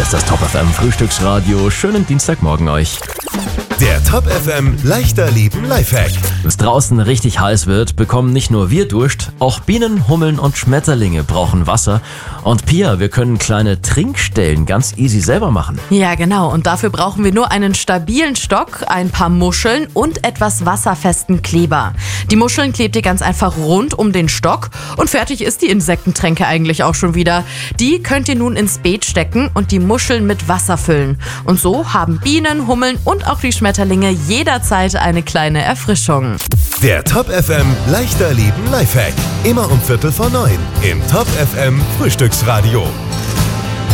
ist das Top FM Frühstücksradio. Schönen Dienstagmorgen euch. Der Top FM leichter Leben Lifehack. Wenn es draußen richtig heiß wird, bekommen nicht nur wir Durst, auch Bienen, Hummeln und Schmetterlinge brauchen Wasser. Und Pia, wir können kleine Trinkstellen ganz easy selber machen. Ja, genau. Und dafür brauchen wir nur einen stabilen Stock, ein paar Muscheln und etwas wasserfesten Kleber. Die Muscheln klebt ihr ganz einfach rund um den Stock und fertig ist die Insektentränke eigentlich auch schon wieder. Die könnt ihr nun ins Beet stecken und die Muscheln mit Wasser füllen. Und so haben Bienen, Hummeln und auch die Schmetterlinge jederzeit eine kleine Erfrischung. Der Top FM leichter Leben Lifehack. Immer um 8:45 im Top FM Frühstücksradio.